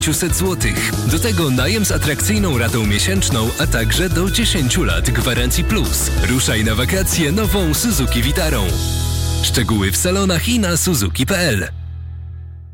500 zł. Do tego najem z atrakcyjną ratą miesięczną, a także do 10 lat gwarancji plus. Ruszaj na wakacje nową Suzuki Vitarą. Szczegóły w salonach i na suzuki.pl.